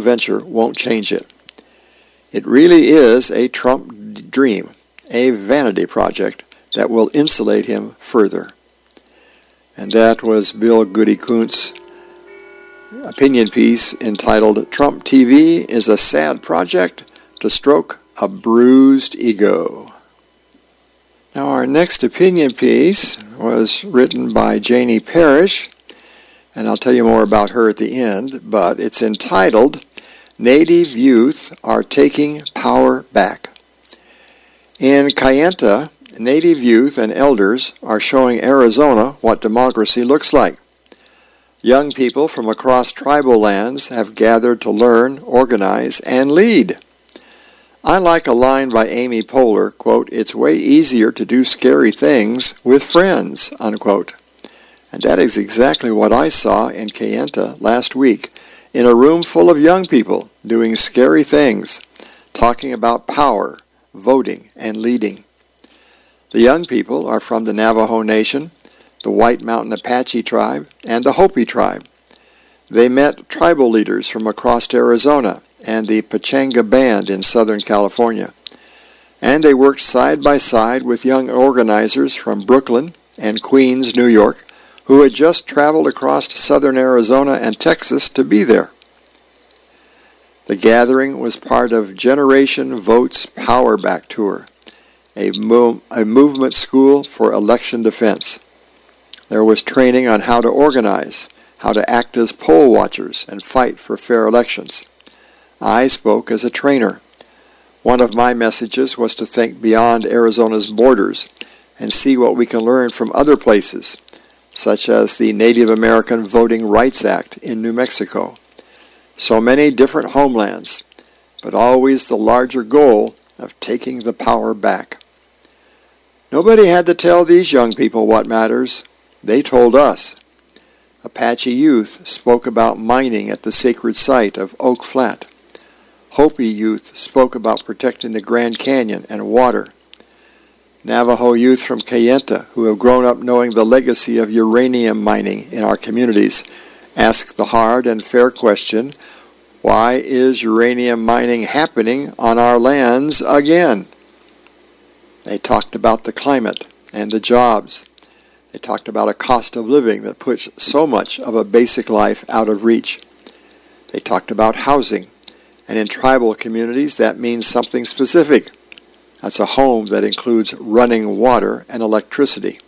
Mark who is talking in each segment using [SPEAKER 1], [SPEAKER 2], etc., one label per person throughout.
[SPEAKER 1] venture won't change it. It really is a Trump dream, a vanity project that will insulate him further. And that was Bill Goody Kuntz's opinion piece entitled, Trump TV is a sad project to stroke a bruised ego. Now our next opinion piece was written by Janie Parrish, and I'll tell you more about her at the end, but it's entitled, Native Youth Are Taking Power Back. In Kayenta, Native youth and elders are showing Arizona what democracy looks like. Young people from across tribal lands have gathered to learn, organize, and lead. I like a line by Amy Poehler, quote, it's way easier to do scary things with friends, unquote. And that is exactly what I saw in Kayenta last week, in a room full of young people doing scary things, talking about power, voting, and leading. The young people are from the Navajo Nation, the White Mountain Apache tribe, and the Hopi tribe. They met tribal leaders from across Arizona and the Pechanga Band in Southern California. And they worked side by side with young organizers from Brooklyn and Queens, New York, who had just traveled across southern Arizona and Texas to be there. The gathering was part of Generation Vote's Power Back Tour, a movement school for election defense. There was training on how to organize, how to act as poll watchers and fight for fair elections. I spoke as a trainer. One of my messages was to think beyond Arizona's borders and see what we can learn from other places, such as the Native American Voting Rights Act in New Mexico. So many different homelands, but always the larger goal of taking the power back. Nobody had to tell these young people what matters. They told us. Apache youth spoke about mining at the sacred site of Oak Flat. Hopi youth spoke about protecting the Grand Canyon and water. Navajo youth from Kayenta, who have grown up knowing the legacy of uranium mining in our communities, asked the hard and fair question, why is uranium mining happening on our lands again? They talked about the climate and the jobs. They talked about a cost of living that puts so much of a basic life out of reach. They talked about housing, and in tribal communities that means something specific. That's a home that includes running water and electricity.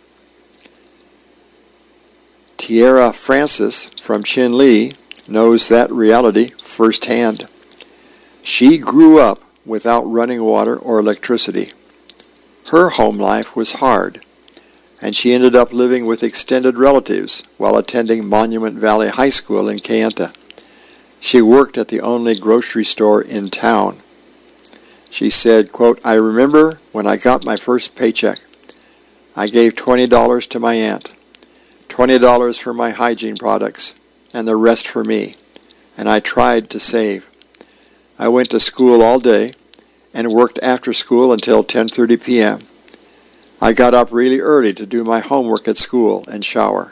[SPEAKER 1] Tierra Francis from Chin Lee knows that reality firsthand. She grew up without running water or electricity. Her home life was hard, and she ended up living with extended relatives while attending Monument Valley High School in Kayenta. She worked at the only grocery store in town. She said, quote, I remember when I got my first paycheck. I gave $20 to my aunt, $20 for my hygiene products, and the rest for me, and I tried to save. I went to school all day and worked after school until 10:30 p.m. I got up really early to do my homework at school and shower.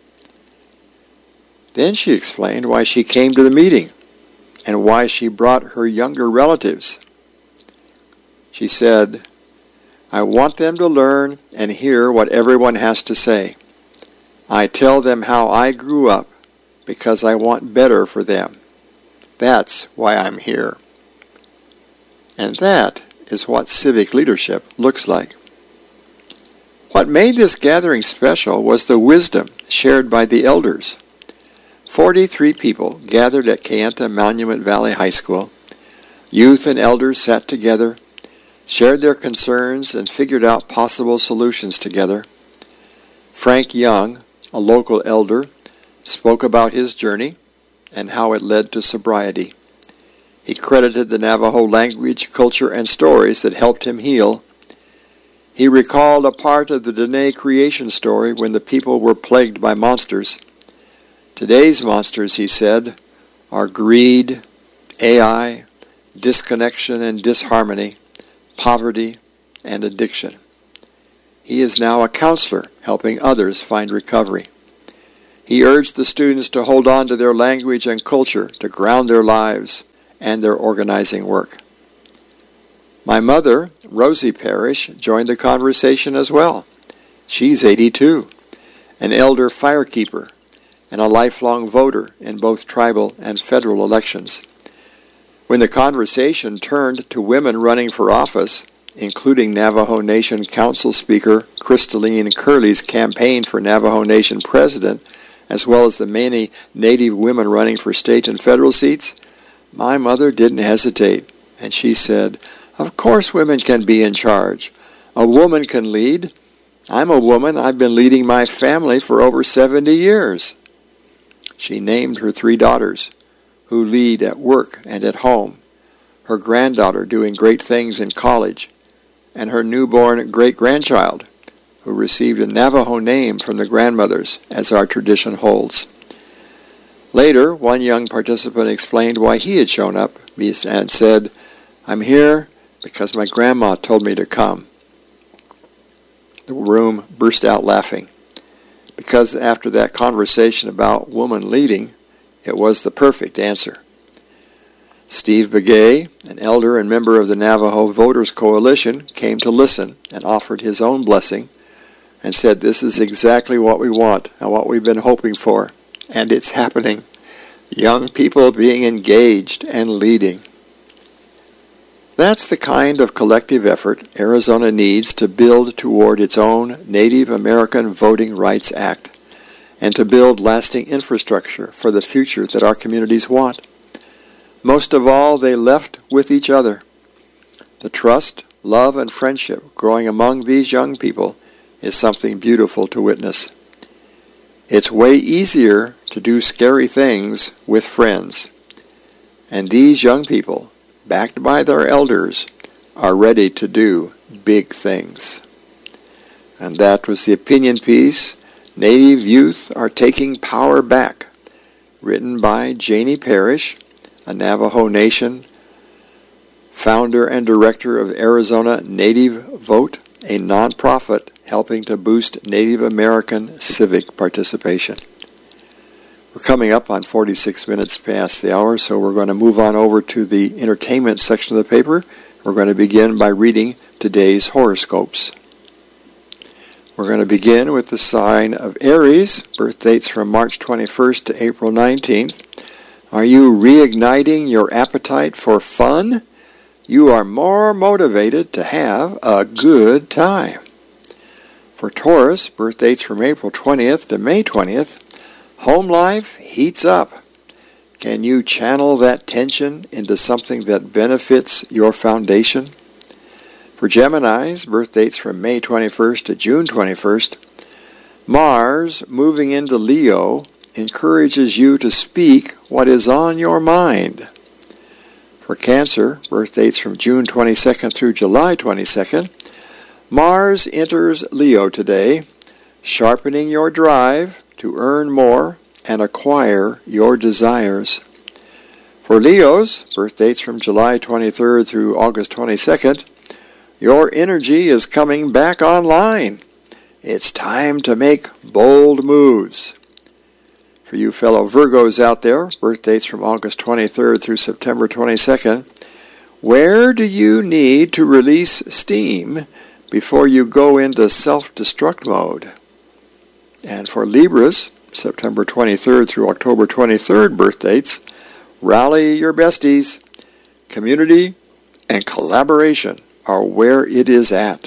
[SPEAKER 1] Then she explained why she came to the meeting and why she brought her younger relatives. She said, I want them to learn and hear what everyone has to say. I tell them how I grew up because I want better for them. That's why I'm here. And that is what civic leadership looks like. What made this gathering special was the wisdom shared by the elders. 43 people gathered at Kayenta Monument Valley High School. Youth and elders sat together, shared their concerns, and figured out possible solutions together. Frank Young, a local elder, spoke about his journey and how it led to sobriety. He credited the Navajo language, culture, and stories that helped him heal. He recalled a part of the Dene creation story when the people were plagued by monsters. Today's monsters, he said, are greed, AI, disconnection and disharmony, poverty, and addiction. He is now a counselor helping others find recovery. He urged the students to hold on to their language and culture to ground their lives and their organizing work. My mother, Rosie Parrish, joined the conversation as well. She's 82, an elder firekeeper, and a lifelong voter in both tribal and federal elections. When the conversation turned to women running for office, including Navajo Nation Council Speaker Crystalline Curley's campaign for Navajo Nation president, as well as the many Native women running for state and federal seats, my mother didn't hesitate, and she said, "Of course women can be in charge. A woman can lead. I'm a woman. I've been leading my family for over 70 years." She named her 3 daughters, who lead at work and at home, her granddaughter doing great things in college, and her newborn great-grandchild, who received a Navajo name from the grandmothers, as our tradition holds. Later, one young participant explained why he had shown up and said, "I'm here because my grandma told me to come." The room burst out laughing, because after that conversation about woman leading, it was the perfect answer. Steve Begay, an elder and member of the Navajo Voters Coalition, came to listen and offered his own blessing and said, "This is exactly what we want and what we've been hoping for, and it's happening. Young people being engaged and leading." That's the kind of collective effort Arizona needs to build toward its own Native American Voting Rights Act and to build lasting infrastructure for the future that our communities want. Most of all, they left with each other. The trust, love, and friendship growing among these young people is something beautiful to witness. It's way easier to do scary things with friends, and these young people, backed by their elders, are ready to do big things. And that was the opinion piece, "Native Youth Are Taking Power Back," written by Janie Parrish, a Navajo Nation founder and director of Arizona Native Vote, a nonprofit helping to boost Native American civic participation. We're coming up on 46 minutes past the hour, so we're going to move on over to the entertainment section of the paper. We're going to begin by reading today's horoscopes. We're going to begin with the sign of Aries, birth dates from March 21st to April 19th. Are you reigniting your appetite for fun? You are more motivated to have a good time. For Taurus, birth dates from April 20th to May 20th, home life heats up. Can you channel that tension into something that benefits your foundation? For Geminis, birth dates from May 21st to June 21st, Mars, moving into Leo, encourages you to speak what is on your mind. For Cancer, birth dates from June 22nd through July 22nd, Mars enters Leo today, sharpening your drive to earn more and acquire your desires. For Leos, birth dates from July 23rd through August 22nd, your energy is coming back online. It's time to make bold moves. For you fellow Virgos out there, birth dates from August 23rd through September 22nd, where do you need to release steam before you go into self-destruct mode? And for Libras, September 23rd through October 23rd birth dates, rally your besties. Community and collaboration are where it is at.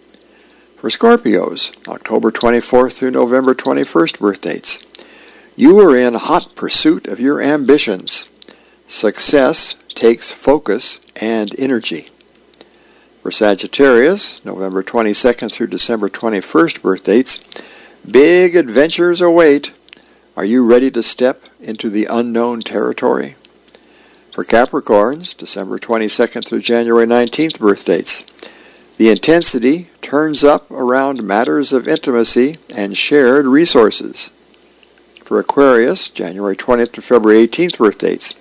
[SPEAKER 1] For Scorpios, October 24th through November 21st birth dates, you are in hot pursuit of your ambitions. Success takes focus and energy. For Sagittarius, November 22nd through December 21st birth dates, big adventures await. Are you ready to step into the unknown territory? For Capricorns, December 22nd through January 19th birth dates, the intensity turns up around matters of intimacy and shared resources. For Aquarius, January 20th to February 18th birth dates,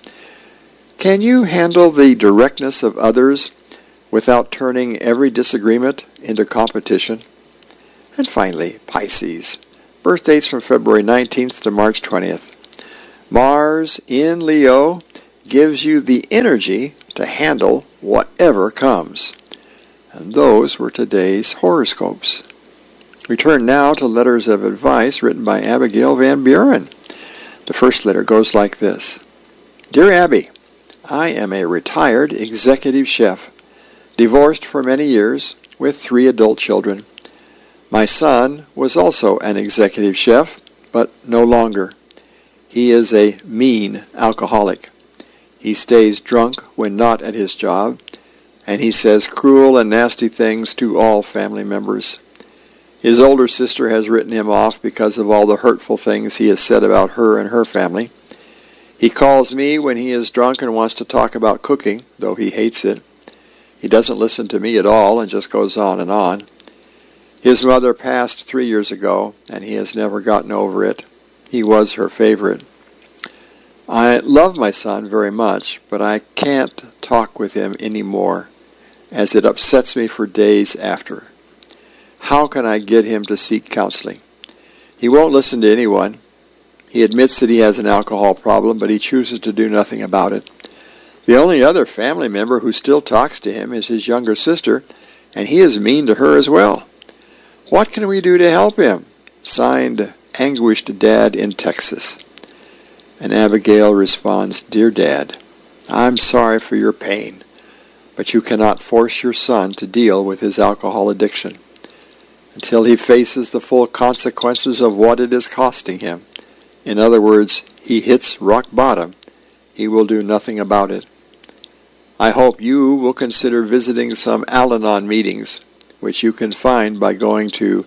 [SPEAKER 1] can you handle the directness of others without turning every disagreement into competition? And finally, Pisces, birth dates from February 19th to March 20th. Mars in Leo gives you the energy to handle whatever comes. And those were today's horoscopes. We turn now to letters of advice written by Abigail Van Buren. The first letter goes like this. Dear Abby, I am a retired executive chef, divorced for many years with 3 adult children. My son was also an executive chef, but no longer. He is a mean alcoholic. He stays drunk when not at his job, and he says cruel and nasty things to all family members. His older sister has written him off because of all the hurtful things he has said about her and her family. He calls me when he is drunk and wants to talk about cooking, though he hates it. He doesn't listen to me at all and just goes on and on. His mother passed 3 years ago, and he has never gotten over it. He was her favorite. I love my son very much, but I can't talk with him anymore, as it upsets me for days after. How can I get him to seek counseling? He won't listen to anyone. He admits that he has an alcohol problem, but he chooses to do nothing about it. The only other family member who still talks to him is his younger sister, and he is mean to her as well. What can we do to help him? Signed, Anguished Dad in Texas. And Abigail responds, Dear Dad, I'm sorry for your pain, but you cannot force your son to deal with his alcohol addiction. Until he faces the full consequences of what it is costing him. In other words, he hits rock bottom. He will do nothing about it. I hope you will consider visiting some Al-Anon meetings, which you can find by going to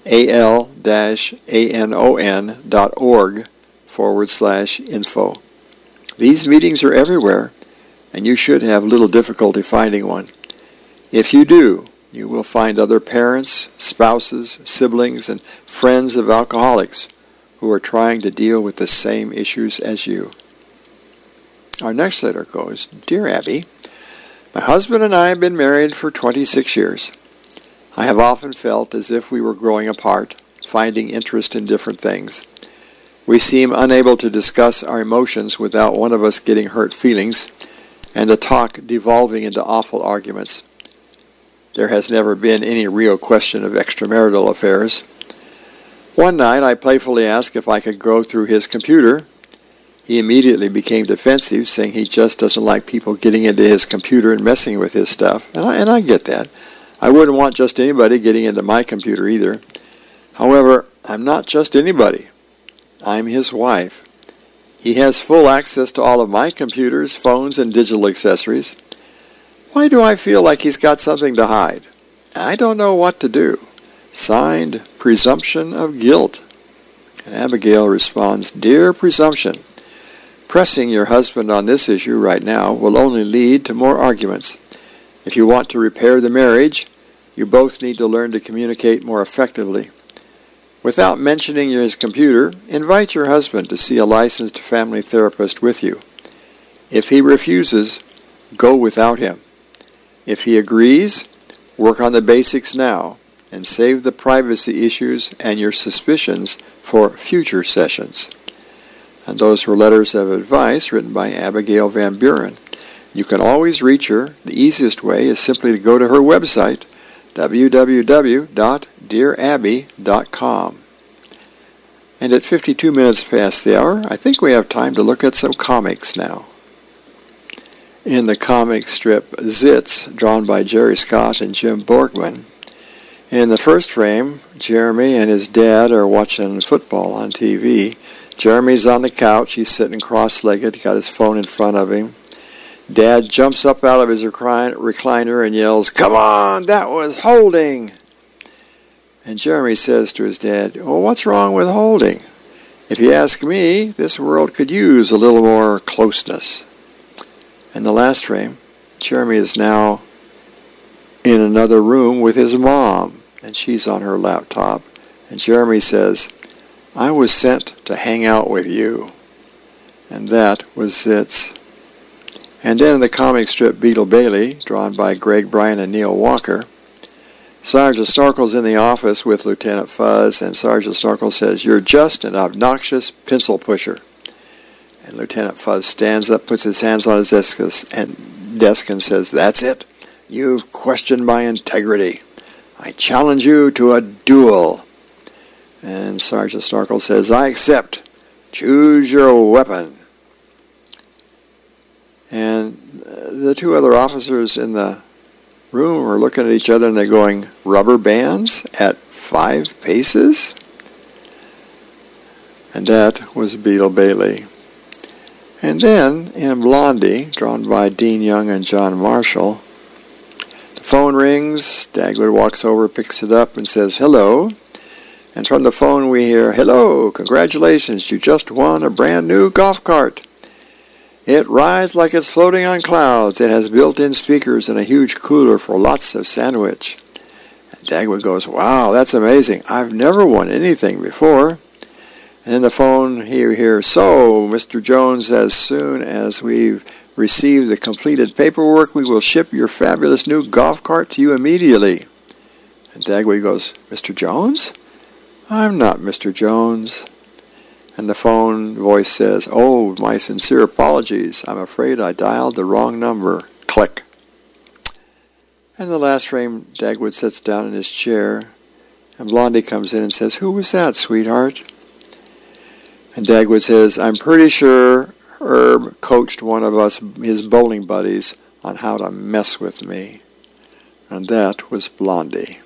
[SPEAKER 1] al-anon.org/info. These meetings are everywhere, and you should have little difficulty finding one. If you do, you will find other parents, spouses, siblings, and friends of alcoholics who are trying to deal with the same issues as you. Our next letter goes, Dear Abby, my husband and I have been married for 26 years. I have often felt as if we were growing apart, finding interest in different things. We seem unable to discuss our emotions without one of us getting hurt feelings, and the talk devolving into awful arguments. There has never been any real question of extramarital affairs. One night I playfully asked if I could go through his computer. He immediately became defensive, saying he just doesn't like people getting into his computer and messing with his stuff. And I get that. I wouldn't want just anybody getting into my computer either. However, I'm not just anybody. I'm his wife. He has full access to all of my computers, phones, and digital accessories. Why do I feel like he's got something to hide? I don't know what to do. Signed, Presumption of Guilt. And Abigail responds, Dear Presumption, pressing your husband on this issue right now will only lead to more arguments. If you want to repair the marriage, you both need to learn to communicate more effectively. Without mentioning his computer, invite your husband to see a licensed family therapist with you. If he refuses, go without him. If he agrees, work on the basics now and save the privacy issues and your suspicions for future sessions. And those were letters of advice written by Abigail Van Buren. You can always reach her. The easiest way is simply to go to her website, www.dearabby.com. And at 52 minutes past the hour, I think we have time to look at some comics now. In the comic strip Zits, drawn by Jerry Scott and Jim Borgman, in the first frame, Jeremy and his dad are watching football on TV. Jeremy's on the couch. He's sitting cross-legged, got his phone in front of him. Dad jumps up out of his recliner and yells, Come on, that was holding! And Jeremy says to his dad, Well, what's wrong with holding? If you ask me, this world could use a little more closeness. In the last frame, Jeremy is now in another room with his mom, and she's on her laptop. And Jeremy says, I was sent to hang out with you. And that was Zits. And then in the comic strip Beetle Bailey, drawn by Greg Bryan and Neil Walker, Sergeant Snorkel's in the office with Lieutenant Fuzz, and Sergeant Snorkel says, You're just an obnoxious pencil pusher. And Lieutenant Fuzz stands up, puts his hands on his desk and says, "That's it. You've questioned my integrity. I challenge you to a duel." And Sergeant Snorkel says, "I accept. Choose your weapon." And the two other officers in the room are looking at each other and they're going, "Rubber bands at 5 paces?" And that was Beetle Bailey. And then, in Blondie, drawn by Dean Young and John Marshall, the phone rings. Dagwood walks over, picks it up, and says, "Hello." And from the phone we hear, "Hello, congratulations, you just won a brand new golf cart. It rides like it's floating on clouds. It has built-in speakers and a huge cooler for lots of sandwich." And Dagwood goes, "Wow, that's amazing. I've never won anything before." And in the phone you hear, "So, Mr. Jones, as soon as we've received the completed paperwork, we will ship your fabulous new golf cart to you immediately." And Dagwood goes, "Mr. Jones? I'm not Mr. Jones." And the phone voice says, "Oh, my sincere apologies. I'm afraid I dialed the wrong number." Click. And in the last frame, Dagwood sits down in his chair, and Blondie comes in and says, "Who was that, sweetheart?" And Dagwood says, "I'm pretty sure Herb coached one of his bowling buddies, on how to mess with me." And that was Blondie.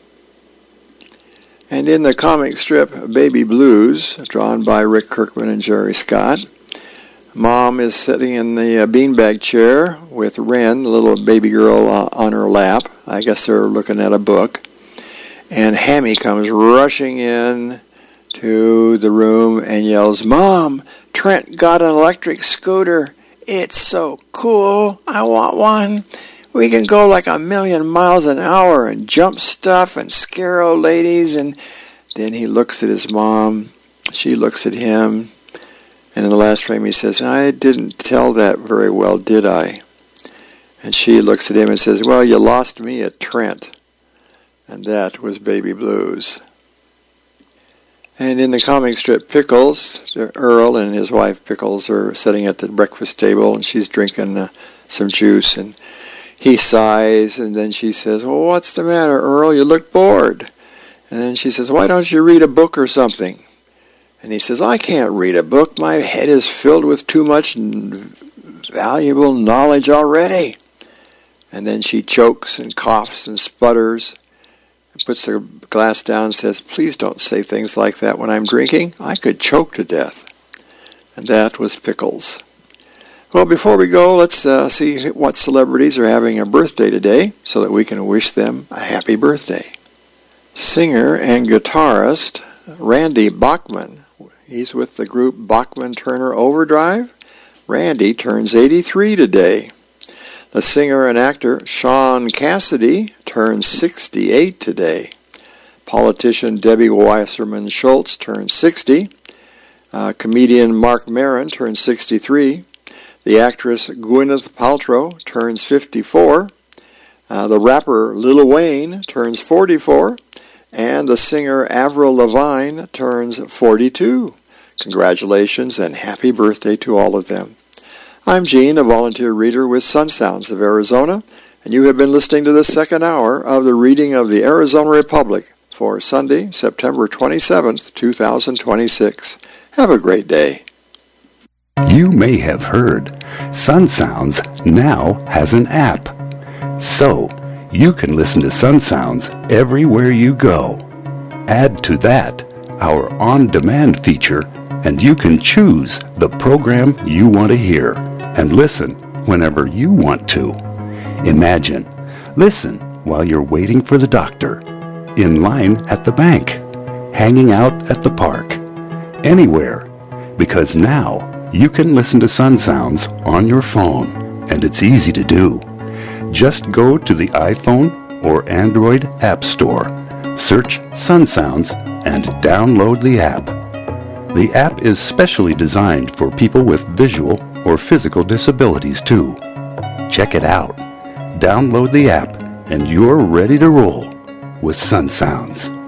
[SPEAKER 1] And in the comic strip Baby Blues, drawn by Rick Kirkman and Jerry Scott, Mom is sitting in the beanbag chair with Wren, the little baby girl, on her lap. I guess they're looking at a book. And Hammy comes rushing in to the room and yells, "Mom, Trent got an electric scooter. It's so cool. I want one. We can go like 1,000,000 miles an hour and jump stuff and scare old ladies." And then he looks at his mom. She looks at him. And in the last frame he says, "I didn't tell that very well, did I?" And she looks at him and says, "Well, you lost me at Trent." And that was Baby Blues. And in the comic strip Pickles, Earl and his wife Pickles are sitting at the breakfast table, and she's drinking some juice, and he sighs, and then she says, "Well, what's the matter, Earl? You look bored." And then she says, "Why don't you read a book or something?" And he says, "I can't read a book. My head is filled with too much valuable knowledge already." And then she chokes and coughs and sputters, puts her glass down and says, "Please don't say things like that when I'm drinking. I could choke to death." And that was Pickles. Well, before we go, let's see what celebrities are having a birthday today so that we can wish them a happy birthday. Singer and guitarist Randy Bachman. He's with the group Bachman Turner Overdrive. Randy turns 83 today. The singer and actor Sean Cassidy turns 68 today. Politician Debbie Wasserman Schultz turns 60. Comedian Mark Maron turns 63. The actress Gwyneth Paltrow turns 54. The rapper Lil Wayne turns 44. And the singer Avril Lavigne turns 42. Congratulations and happy birthday to all of them. I'm Gene, a volunteer reader with Sun Sounds of Arizona, and you have been listening to the second hour of the reading of the Arizona Republic for Sunday, September 27th, 2026. Have a great day.
[SPEAKER 2] You may have heard Sun Sounds now has an app. So, you can listen to Sun Sounds everywhere you go. Add to that our on-demand feature, and you can choose the program you want to hear and listen whenever you want to. Imagine, listen while you're waiting for the doctor, in line at the bank, hanging out at the park, anywhere, because now you can listen to Sun Sounds on your phone, and it's easy to do. Just go to the iPhone or Android App Store, search Sun Sounds, and download the app. The app is specially designed for people with visual or physical disabilities too. Check it out. Download the app, and you're ready to roll with Sun Sounds.